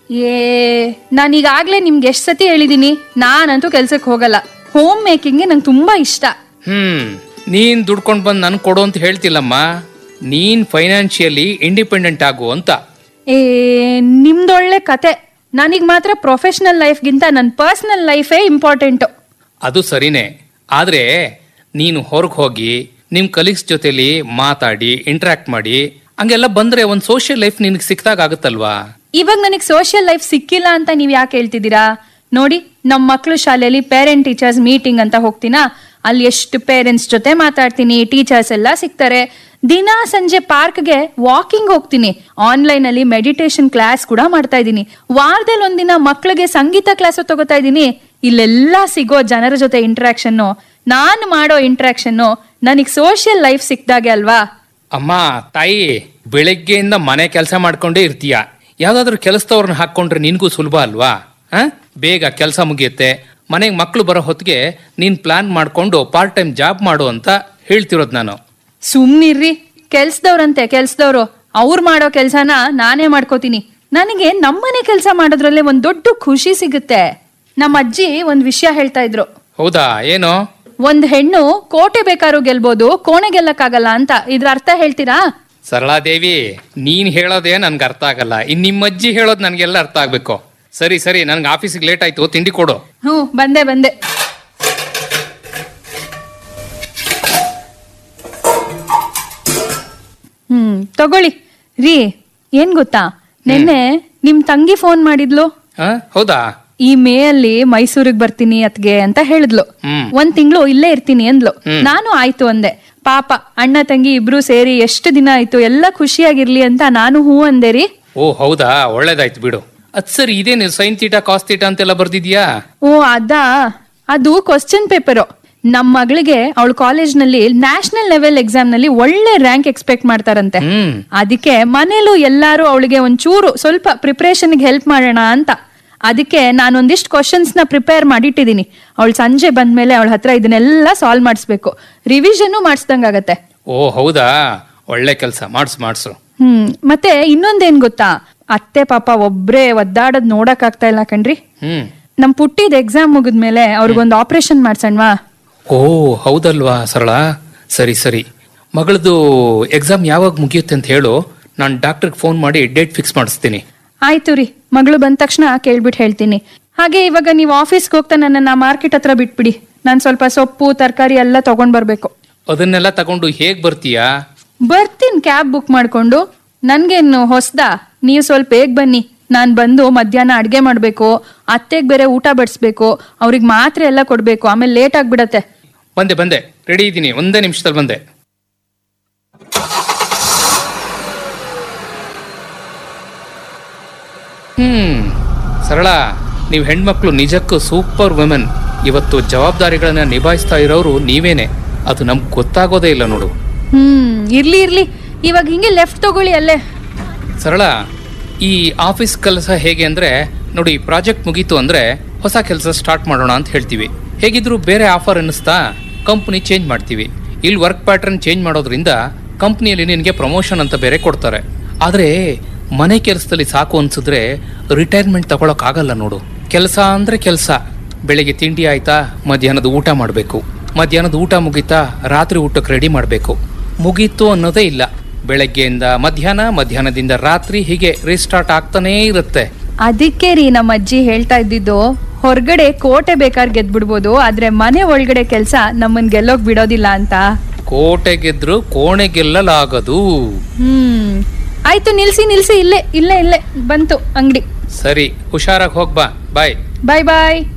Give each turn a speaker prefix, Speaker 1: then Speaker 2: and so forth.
Speaker 1: ನಾನೀಗಾಗ್ಲೇ ನಿಮ್ಗೆ ಎಷ್ಟ್ ಸತಿ ಹೇಳಿದೀನಿ, ನಾನಂತೂ ಕೆಲ್ಸಕ್ಕೆ ಹೋಗಲ್ಲ. ಹೋಮ್ ಮೇಕಿಂಗ್ಗೆ ನಂಗೆ ತುಂಬಾ ಇಷ್ಟ.
Speaker 2: ನೀನ್ ದುಡ್ಕೊಂಡ್ ಬಂದ್ ನನ್ ಕೊಡು ಅಂತ ಹೇಳ್ತಿಲ್ಲಮ್ಮ, ನೀನ್ ಫೈನಾನ್ಷಿಯಲಿ ಇಂಡಿಪೆಂಡೆಂಟ್ ಆಗು ಅಂತ.
Speaker 1: ನಿಮ್ದೊಳ್ಳೆ ಕತೆ. ನನಗ್ ಮಾತ್ರ ಪ್ರೊಫೆಷನಲ್ ಲೈಫ್ಗಿಂತ ನನ್ನ ಪರ್ಸನಲ್ ಲೈಫೇ ಇಂಪಾರ್ಟೆಂಟು.
Speaker 2: ಅದು ಸರಿನೇ, ಆದ್ರೆ ನೀನು ಹೊರಗೆ ಹೋಗಿ ನಿಮ್ ಕಲೀಗ್ಸ್ ಜೊತೆಲಿ ಮಾತಾಡಿ ಇಂಟ್ರಾಕ್ಟ್ ಮಾಡಿ ಹಂಗೆಲ್ಲ ಬಂದ್ರೆ ಒಂದ್ ಸೋಷಿಯಲ್ ಲೈಫ್ ನಿನಗೆ ಸಿಕ್ತಾಗ ಆಗುತ್ತಲ್ವಾ?
Speaker 1: ಇವಾಗ ನನಗೆ ಸೋಷಿಯಲ್ ಲೈಫ್ ಸಿಕ್ಕಿಲ್ಲ ಅಂತ ನೀವ್ ಯಾಕೆ ಹೇಳ್ತಿದ್ದೀರಾ? ನೋಡಿ, ನಮ್ಮ ಮಕ್ಳು ಶಾಲೆಯಲ್ಲಿ ಪೇರೆಂಟ್ ಟೀಚರ್ಸ್ ಮೀಟಿಂಗ್ ಅಂತ ಹೋಗ್ತೀನಾ, ಅಲ್ಲಿ ಎಷ್ಟು ಪೇರೆಂಟ್ಸ್ ಜೊತೆ ಮಾತಾಡ್ತೀನಿ, ಟೀಚರ್ಸ್ ಎಲ್ಲ ಸಿಗ್ತಾರೆ. ದಿನ ಸಂಜೆ ಪಾರ್ಕ್ಗೆ ವಾಕಿಂಗ್ ಹೋಗ್ತೀನಿ. ಆನ್ಲೈನ್ ಅಲ್ಲಿ ಮೆಡಿಟೇಷನ್ ಕ್ಲಾಸ್ ಕೂಡ ಮಾಡ್ತಾ ಇದ್ದೀನಿ. ವಾರದಲ್ಲಿ ಒಂದಿನ ಮಕ್ಳಿಗೆ ಸಂಗೀತ ಕ್ಲಾಸ್ ತಗೋತಾ ಇದ್ದೀನಿ. ಇಲ್ಲೆಲ್ಲ ಸಿಗೋ ಜನರ ಜೊತೆ ಇಂಟ್ರಾಕ್ಷನ್ನು, ನಾನು ಮಾಡೋ ಇಂಟ್ರಾಕ್ಷನ್ನು ನನಗ್ ಸೋಷಿಯಲ್ ಲೈಫ್ ಸಿಕ್ದಾಗೆ ಅಲ್ವಾ?
Speaker 2: ಅಮ್ಮ ತಾಯಿ, ಬೆಳಗ್ಗೆಯಿಂದ ಮನೆ ಕೆಲಸ ಮಾಡ್ಕೊಂಡೇ ಇರ್ತೀಯ, ಯಾವ್ದಾದ್ರು ಕೆಲಸದವ್ರನ್ನ ಹಾಕೊಂಡ್ರೆ ನಿನ್ಗೂ ಸುಲಭ ಅಲ್ವಾ? ಬೇಗ ಕೆಲಸ ಮುಗಿಯುತ್ತೆ. ಮನೆಗೆ ಮಕ್ಳು ಬರೋ ಹೊತ್ತಿಗೆ ನೀನ್ ಪ್ಲಾನ್ ಮಾಡ್ಕೊಂಡು ಪಾರ್ಟ್ ಟೈಮ್ ಜಾಬ್ ಮಾಡು ಅಂತ ಹೇಳ್ತಿರೋದು ನಾನು.
Speaker 1: ಸುಮ್ನಿರ್ರಿ, ಕೆಲ್ಸದವ್ರು ಅವ್ರು ಮಾಡೋ ಕೆಲ್ಸನ ನಾನೇ ಮಾಡ್ಕೋತೀನಿ. ನನಗೆ ನಮ್ಮನೆ ಕೆಲಸ ಮಾಡೋದ್ರಲ್ಲೇ ಒಂದ್ ದೊಡ್ಡ ಖುಷಿ ಸಿಗುತ್ತೆ. ನಮ್ಮ ಅಜ್ಜಿ ಒಂದ್ ವಿಷಯ ಹೇಳ್ತಾ ಇದ್ರು.
Speaker 2: ಹೌದಾ? ಏನು?
Speaker 1: ಒಂದ್ ಹೆಣ್ಣು ಕೋಟೆ ಬೇಕಾದ್ರೂ ಗೆಲ್ಬೋದು, ಕೋಣೆ ಗೆಲ್ಲಕ್ಕಾಗಲ್ಲ ಅಂತ. ಇದ್ರ ಅರ್ಥ ಹೇಳ್ತೀರಾ?
Speaker 2: ಸರಳಾದೇವಿ, ನೀನ್ ಹೇಳೋದೇ ನನ್ಗೆ ಅರ್ಥ ಆಗಲ್ಲ, ಇನ್ ನಿಮ್ಮ ಅಜ್ಜಿ ಹೇಳೋದು ನನ್ಗೆಲ್ಲ ಅರ್ಥ ಆಗ್ಬೇಕು. ಸರಿ ಸರಿ, ನನ್ಗೆ ಆಫೀಸಿಗೆ ಲೇಟ್ ಆಯ್ತು, ತಿಂಡಿ ಕೊಡು.
Speaker 1: ಬಂದೆ. ತಗೊಳ್ಳಿ ರೀ. ಏನ್ ಗೊತ್ತಾ, ನಿನ್ನೆ ನಿಮ್ ತಂಗಿ ಫೋನ್ ಮಾಡಿದ್ಲು.
Speaker 2: ಹೌದಾ?
Speaker 1: ಈ ಮೇ ಅಲ್ಲಿ ಮೈಸೂರಿಗೆ ಬರ್ತೀನಿ ಅತ್ಗೆ ಅಂತ ಹೇಳಿದ್ಲು. 1 ತಿಂಗಳು ಇಲ್ಲೇ ಇರ್ತೀನಿ ಅಂದ್ಲು. ನಾನು ಆಯ್ತು ಅಂದೆ. ಪಾಪ ಅಣ್ಣ ತಂಗಿ ಇಬ್ರು ಸೇರಿ ಎಷ್ಟು ದಿನ ಆಯ್ತು, ಎಲ್ಲ ಖುಷಿಯಾಗಿರ್ಲಿ ಅಂತ ನಾನು ಹೂ ಅಂದೆ ರೀ.
Speaker 2: ಓ ಹೌದಾ, ಒಳ್ಳೇದಾಯ್ತು ಬಿಡು. ಅದ್ ಸರಿ, ಇದೇನು ಸೈನ್ ಥೀಟಾ ಕಾಸ್ ಥೀಟಾ ಅಂತೆಲ್ಲ ಬರ್ದಿದ್ಯಾ?
Speaker 1: ಓ ಅದು ಕ್ವಶನ್ ಪೇಪರು. ನಮ್ ಮಗಳಿಗೆ ಅವಳ ಕಾಲೇಜ್ ನಲ್ಲಿ ನ್ಯಾಷನಲ್ ಲೆವೆಲ್ ಎಕ್ಸಾಮ್ ನಲ್ಲಿ ಒಳ್ಳೆ ರ್ಯಾಂಕ್ ಎಕ್ಸ್ಪೆಕ್ಟ್ ಮಾಡ್ತಾರಂತೆ. ಅದಕ್ಕೆ ಮನೇಲೂ ಎಲ್ಲಾರು ಅವಳಿಗೆ ಒಂಚೂರು ಸ್ವಲ್ಪ ಪ್ರಿಪರೇಷನ್ ಹೆಲ್ಪ್ ಮಾಡೋಣ ಅಂತ. ಅದಕ್ಕೆ ನಾನೊಂದಿಷ್ಟು ಕ್ವಶನ್ಸ್ ನ ಪ್ರಿಪೇರ್ ಮಾಡಿಟ್ಟಿದೀನಿ. ಅವಳು ಸಂಜೆ ಬಂದ್ಮೇಲೆ ಅವಳ ಹತ್ರ ಇದನ್ನೆಲ್ಲ ಸಾಲ್ವ್ ಮಾಡಿಸ್ಬೇಕು. ರಿವಿಷನ್ ಮಾಡಿಸ್ದಂಗಾಗತ್ತೆ.
Speaker 2: ಓ ಹೌದಾ, ಒಳ್ಳೆ ಕೆಲಸ, ಮಾಡ್ಸು.
Speaker 1: ಮತ್ತೆ ಇನ್ನೊಂದೇನ್ ಗೊತ್ತಾ, ಅತ್ತೆ ಪಾಪ ಒಬ್ರೇ ಒದ್ದಾಡೋದ್ ನೋಡಕ್ ಆಗ್ತಾ ಇಲ್ಲ ಕಣ್ರಿ. ನಮ್ ಪುಟ್ಟಿದ್ ಎಕ್ಸಾಮ್ ಮುಗಿದ್ಮೇಲೆ ಅವ್ರಿಗೊಂದು ಆಪರೇಷನ್ ಮಾಡ್ಸಣ್ವಾ?
Speaker 2: ಓ ಹೌದಲ್ವಾ ಸರಳ? ಸರಿ, ಮಗಳದು ಎಕ್ಸಾಮ್ ಯಾವಾಗ ಮುಗಿಯುತ್ತೆ ಅಂತ ಹೇಳು, ನಾನು ಡಾಕ್ಟರ್ಗೆ ಫೋನ್ ಮಾಡಿ ಡೇಟ್ ಫಿಕ್ಸ್ ಮಾಡಿಸ್ತೀನಿ.
Speaker 1: ಆಯ್ತು ರೀ, ಮಗಳು ಬಂದ ತಕ್ಷಣ ಕೇಳ್ಬಿಟ್ಟು ಹೇಳ್ತೀನಿ. ಹಾಗೆ ಇವಾಗ ನೀವು ಆಫೀಸ್ಗೆ ಹೋಗ್ತಾ ನನ್ನನ್ನ ಮಾರ್ಕೆಟ್ ಹತ್ರ ಬಿಟ್ಬಿಡಿ. ನಾನು ಸ್ವಲ್ಪ ಸೊಪ್ಪು ತರಕಾರಿ ಎಲ್ಲ ತಗೊಂಡ್ ಬರ್ಬೇಕು.
Speaker 2: ಅದನ್ನೆಲ್ಲ ತಗೊಂಡು ಹೇಗ್ ಬರ್ತೀಯಾ?
Speaker 1: ಬರ್ತೀನಿ ಕ್ಯಾಬ್ ಬುಕ್ ಮಾಡ್ಕೊಂಡು. ನನ್ಗೇನು ಹೊಸ್ದಾ? ನೀವು ಸ್ವಲ್ಪ ಬೇಗ ಬನ್ನಿ. ನಾನ್ ಬಂದು ಮಧ್ಯಾಹ್ನ ಅಡ್ಗೆ ಮಾಡ್ಬೇಕು, ಅತ್ತೆಗ್ ಬೇರೆ ಊಟ ಬಡಿಸ್ಬೇಕು, ಅವ್ರಿಗೆ ಮಾತ್ರೆ ಎಲ್ಲ ಕೊಡ್ಬೇಕು, ಆಮೇಲೆ ಲೇಟ್ ಆಗ್ಬಿಡತ್ತೆ.
Speaker 2: ಬಂದೆ, ರೆಡಿ ಇದ್ದೀನಿ, ಒಂದೇ ನಿಮಿಷದಲ್ಲಿ ಬಂದೆ. ಸರಳ, ನೀವು ಹೆಣ್ಮಕ್ಳು ನಿಜಕ್ಕೂ ಸೂಪರ್ ವುಮೆನ್. ಇವತ್ತು ಜವಾಬ್ದಾರಿಗಳನ್ನ ನಿಭಾಯಿಸ್ತಾ ಇರೋರು ನೀವೇನೆ. ಅದು ನಮ್ಗೆ ಗೊತ್ತಾಗೋದೇ ಇಲ್ಲ ನೋಡು.
Speaker 1: ಇರ್ಲಿ, ಇವಾಗ ಹಿಂಗೆ ಲೆಫ್ಟ್ ತಗೊಳ್ಳಿ ಅಲ್ಲೇ.
Speaker 2: ಸರಳ, ಈ ಆಫೀಸ್ ಕೆಲಸ ಹೇಗೆ ಅಂದ್ರೆ ನೋಡಿ, ಪ್ರಾಜೆಕ್ಟ್ ಮುಗೀತು ಅಂದ್ರೆ ಹೊಸ ಕೆಲಸ ಸ್ಟಾರ್ಟ್ ಮಾಡೋಣ ಅಂತ ಹೇಳ್ತೀವಿ. ಹೇಗಿದ್ರು ಬೇರೆ ಆಫರ್ ಅನ್ನಿಸ್ತಾ ಕಂಪ್ನಿ ಚೇಂಜ್ ಮಾಡ್ತೀವಿ. ಇಲ್ಲಿ ವರ್ಕ್ ಪ್ಯಾಟರ್ನ್ ಚೇಂಜ್ ಮಾಡೋದ್ರಿಂದ ಕಂಪ್ನಿಯಲ್ಲಿ ನಿನಗೆ ಪ್ರಮೋಷನ್ ಅಂತ ಬೇರೆ ಕೊಡ್ತಾರೆ. ಆದ್ರೆ ಮನೆ ಕೆಲಸದಲ್ಲಿ ಸಾಕು ಅನ್ಸಿದ್ರೆ ರಿಟೈರ್ಮೆಂಟ್ ತಗೊಳಕ್ ಆಗಲ್ಲ ನೋಡು. ಕೆಲಸ ಅಂದ್ರೆ ಕೆಲಸ. ಬೆಳಿಗ್ಗೆ ತಿಂಡಿ ಆಯ್ತಾ, ಮಧ್ಯಾಹ್ನದ ಊಟ ಮಾಡಬೇಕು. ಮಧ್ಯಾಹ್ನದ ಊಟ ಮುಗೀತಾ, ರಾತ್ರಿ ಊಟಕ್ಕೆ ರೆಡಿ ಮಾಡಬೇಕು. ಮುಗೀತು ಅನ್ನೋದೇ ಇಲ್ಲ. ಬೆಳಗ್ಗೆಯಿಂದ ಮಧ್ಯಾಹ್ನ, ಮಧ್ಯಾಹ್ನದಿಂದ ರಾತ್ರಿ, ಹೀಗೆ ರೀಸ್ಟಾರ್ಟ್ ಆಗ್ತಾನೇ ಇರುತ್ತೆ.
Speaker 1: ಅದಕ್ಕೆ ರೀ ನಮ್ಮ ಅಜ್ಜಿ ಹೇಳ್ತಾ ಇದ್ದಿದ್ದು, ಹೊರಗಡೆ ಕೋಟೆ ಬೇಕಾದ್ರೆ ಗೆದ್ಬಿಡ್ಬೋದು, ಆದ್ರೆ ಮನೆ ಒಳಗಡೆ ಕೆಲ್ಸ ನಮ್ಮನ್ ಗೆಲ್ಲೋಕ್ ಬಿಡೋದಿಲ್ಲ ಅಂತ.
Speaker 2: ಕೋಟೆ ಗೆದ್ರು ಕೋಣೆ ಗೆಲ್ಲಲಾಗದು.
Speaker 1: ಆಯ್ತು, ನಿಲ್ಸಿ. ಇಲ್ಲೇ ಬಂತು ಅಂಗಡಿ.
Speaker 2: ಸರಿ, ಹುಷಾರಾಗಿ ಹೋಗ್ಬಾ. ಬಾಯ್.